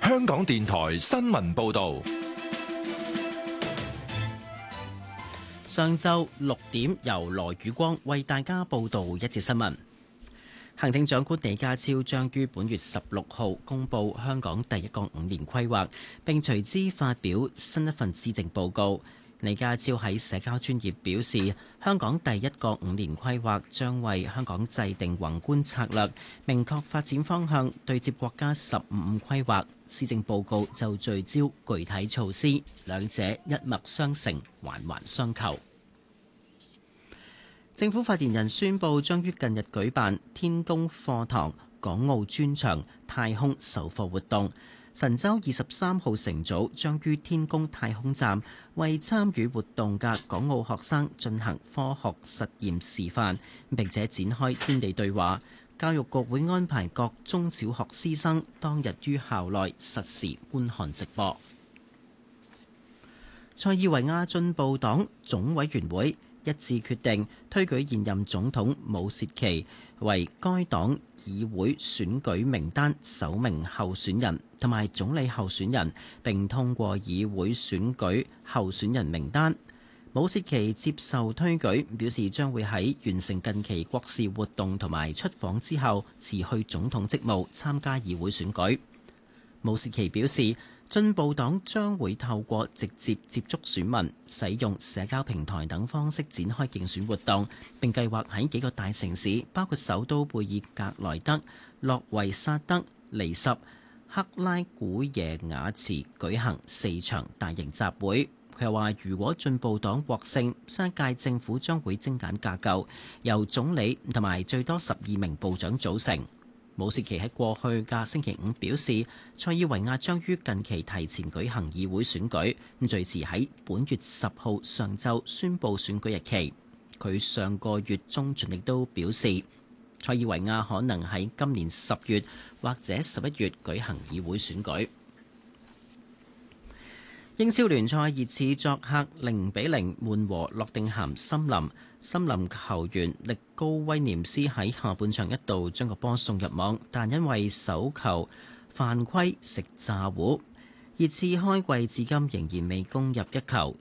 香港電台新聞報道。 上晝6點，由羅宇光為大家報道一節新聞。行政長官李家超將於本月16號公布香港第一個5年規劃，並隨之發表新一份施政報告。李家超喺社交專頁表示，香港第一個5年規劃將為香港制定宏觀策略，明確發展方向，對接國家15規劃。施政報告就聚焦具體措施，兩者一脈相承，環環相扣。政府發言人宣布，將於近日舉辦天宮課堂港澳專場太空授課活動。神舟23號乘組將於天宮太空站為參與活動嘅港澳學生進行科學實驗示範，並且展開天地對話。教育局會安排各中小學師生當日於校內實時觀看直播。塞爾維亞進步黨總委員會一致決定推舉現任總統武切奇為該黨議會選舉名單首名候選人同埋總理候選人，並通過議會選舉候選人名單。武切奇接受推舉，表示將會喺完成近期國事活動同埋出訪之後辭去總統職務，參加議會選舉。武切奇表示，進步黨將會透過直接接觸選民、使用社交平台等方式展開競選活動，並計劃喺幾個大城市，包括首都貝爾格萊德、諾維薩德、尼什、克拉古耶瓦茨舉行4場大型集會。佢又話，如果進步黨獲勝，新一屆政府將會精簡架構，由總理同埋最多12名部長組成。武切奇喺過去嘅星期五表示，塞爾維亞將於近期提前舉行議會選舉，最遲喺本月10號上晝宣布選舉日期。佢上個月中旬亦都表示，塞爾維亞可能喺今年10月或者11月舉行議會選舉。英超聯賽熱刺作客0-0悶和諾定咸森林。森林球員力高威廉斯喺下半場一度將個波送入網，但因為手球犯規食炸糊。熱刺開季至今仍然未攻入一球，